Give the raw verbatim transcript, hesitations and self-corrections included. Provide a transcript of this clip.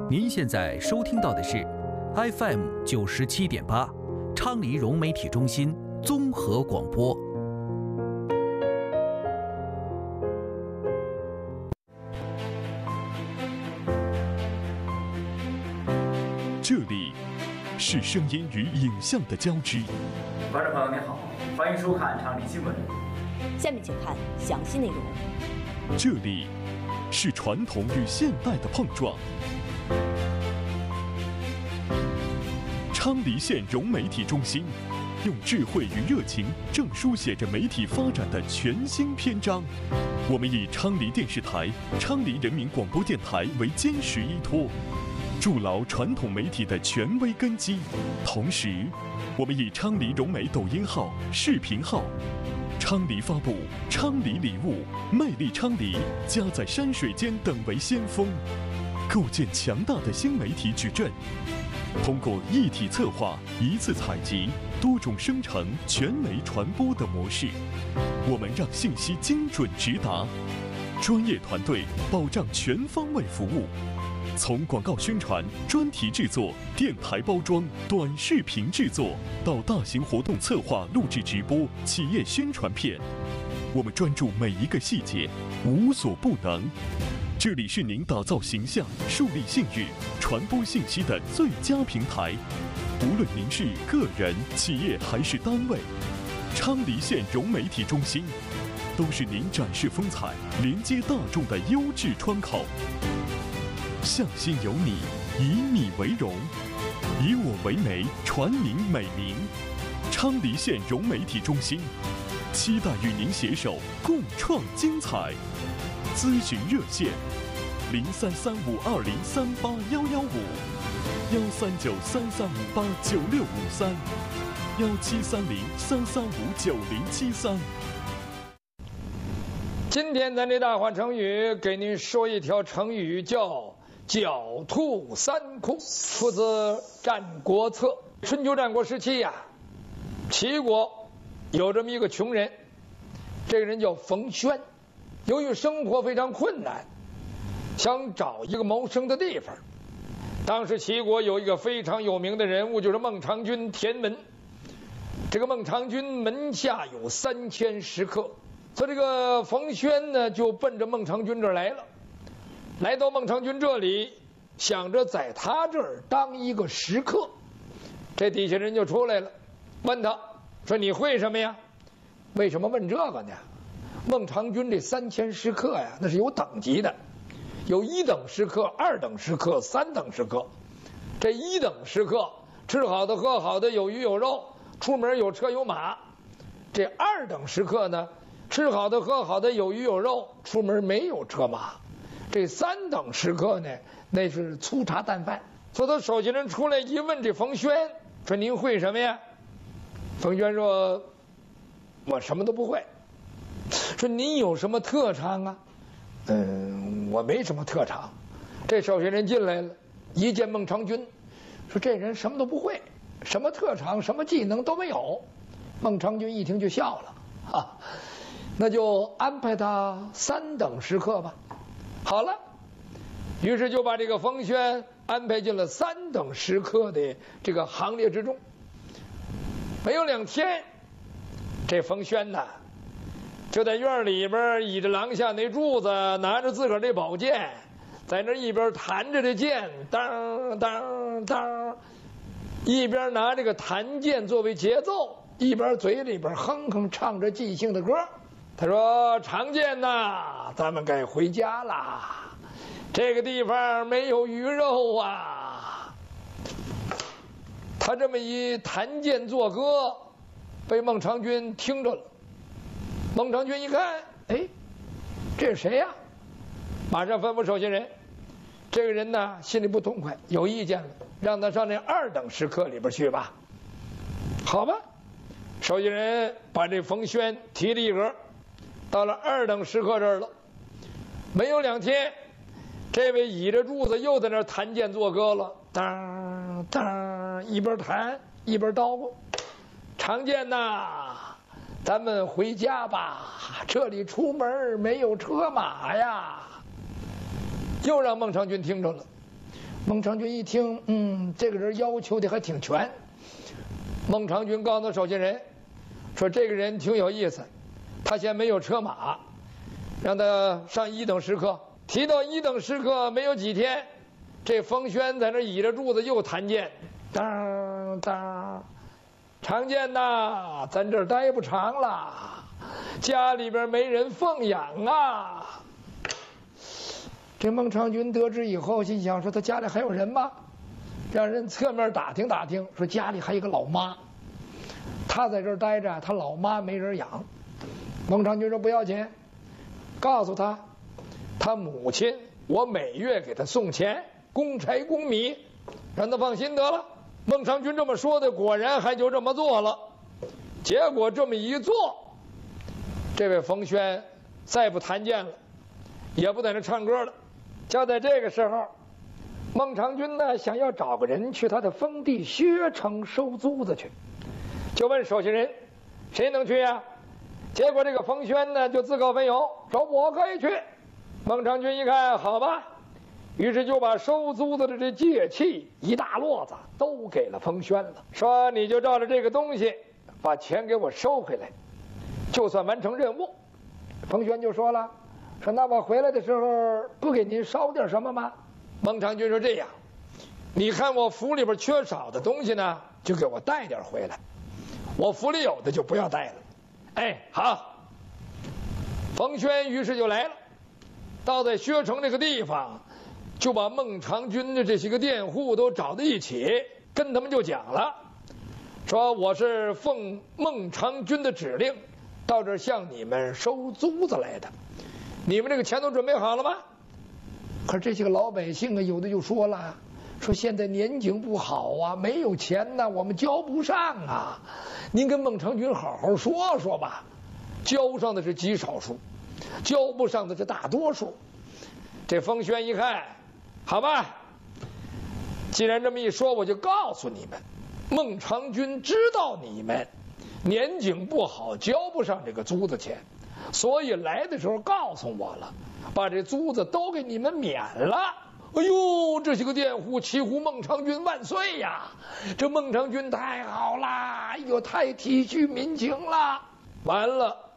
您现在收听到的是 F M 九十七点八，昌黎融媒体中心综合广播。 这里是声音与影像的交织。 观众朋友您好，欢迎收看昌黎新闻。 下面请看详细内容。 这里是传统与现代的碰撞。昌黎县融媒体中心用智慧与热情，正书写着媒体发展的全新篇章。我们以昌黎电视台、昌黎人民广播电台为坚实依托，筑牢传统媒体的权威根基。同时，我们以昌黎融媒抖音号、视频号、昌黎发布、昌黎礼物、魅力昌黎、家在山水间等为先锋，构建强大的新媒体矩阵。通过一体策划、一次采集、多种生成、全媒传播的模式，我们让信息精准直达，专业团队保障全方位服务。从广告宣传、专题制作、电台包装、短视频制作，到大型活动策划、录制直播、企业宣传片，我们专注每一个细节，无所不能。这里是您打造形象、树立信誉、传播信息的最佳平台。无论您是个人、企业还是单位，昌黎县融媒体中心都是您展示风采、连接大众的优质窗口。向心有你，以你为荣，以我为媒，传您美名。昌黎县融媒体中心，期待与您携手共创精彩。咨询热线：零三三五二零三八幺幺五，幺三九三三五八九六五三，幺七三零三三五九零七三。 今天咱这大话成语给您说一条成语，叫狡兔三窟，出自《战国策》。春秋战国时期呀、啊，齐国有这么一个穷人，这个人叫冯谖。由于生活非常困难，想找一个谋生的地方。当时齐国有一个非常有名的人物，就是孟尝君田门。这个孟尝君门下有三千食客，所以这个冯谖呢就奔着孟尝君这儿来了。来到孟尝君这里，想着在他这儿当一个食客。这底下人就出来了，问他说：“你会什么呀？”为什么问这个呢？孟尝君这三千食客呀，那是有等级的，有一等食客、二等食客、三等食客。这一等食客吃好的、喝好的，有鱼有肉，出门有车有马。这二等食客呢，吃好的、喝好的，有鱼有肉，出门没有车马。这三等食客呢，那是粗茶淡饭。所以他手下人出来一问这冯谖，说：“您会什么呀？”冯谖说：“我什么都不会。”说：“您有什么特长啊？”“嗯，我没什么特长。”这手下人进来了，一见孟尝君，说：“这人什么都不会，什么特长、什么技能都没有。”孟尝君一听就笑了，啊，那就安排他三等食客吧。好了，于是就把这个冯谖安排进了三等食客的这个行列之中。没有两天，这冯谖呐，就在院里边倚着廊下那柱子，拿着自个儿这宝剑，在那一边弹着这剑，当当当，一边拿这个弹剑作为节奏，一边嘴里边哼哼唱着即兴的歌。他说：“常见呐，咱们该回家啦，这个地方没有鱼肉啊。”他这么一弹剑作歌，被孟尝君听着了。孟尝君一看，哎，这是谁呀？马上吩咐手下人，这个人呢心里不痛快，有意见了，让他上那二等食客里边去吧。好吧，手下人把这冯谖提了一格，到了二等食客这儿了。没有两天，这位倚着柱子又在那弹剑作歌了，当当，一边弹一边叨咕：“常见呐，咱们回家吧，这里出门没有车马呀。”又让孟尝君听着了。 孟尝君一听，嗯，这个人要求的还挺全。孟尝君告诉守信人，说这个人挺有意思，他现在没有车马，让他上一等食客。提到一等食客没有几天，这冯轩在那倚着柱子又弹剑，当当，常见呐，咱这儿待不长了，家里边没人奉养啊。这孟尝君得知以后，心想说他家里还有人吗？让人侧面打听打听，说家里还有一个老妈，他在这儿待着，他老妈没人养。孟尝君说不要紧，告诉他，他母亲我每月给他送钱，供柴供米，让他放心得了。孟尝君这么说的，果然还就这么做了。结果这么一做，这位冯轩再不弹剑了，也不在那唱歌了。就在这个时候，孟尝君呢想要找个人去他的封地薛城收租子去，就问守信人谁能去呀、啊？结果这个冯轩呢就自告奋勇说我可以去。孟尝君一看好吧，于是就把收租子的这借器一大摞子都给了冯轩了，说你就照着这个东西把钱给我收回来，就算完成任务。冯轩就说了，说那我回来的时候不给您捎点什么吗？孟尝君说这样，你看我府里边缺少的东西呢，就给我带点回来，我府里有的就不要带了。哎，好。冯轩于是就来了，到在薛城这个地方，就把孟尝君的这些个佃户都找在一起，跟他们就讲了，说我是奉孟尝君的指令到这儿向你们收租子来的，你们这个钱都准备好了吗？可是这些个老百姓啊，有的就说了，说现在年景不好啊，没有钱呢，我们交不上啊，您跟孟尝君好好说说吧。交上的是极少数，交不上的是大多数。这冯轩一看，好吧，既然这么一说，我就告诉你们，孟尝君知道你们年景不好，交不上这个租子钱，所以来的时候告诉我了，把这租子都给你们免了。哎呦，这些个佃户齐呼孟尝君万岁呀！这孟尝君太好啦，哎呦，太体恤民情了。完了，